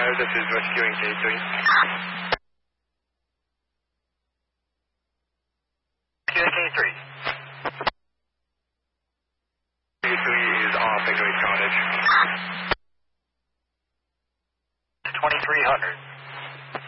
this is rescuing K3. K3. K3 is off Victory Cottage. 2300.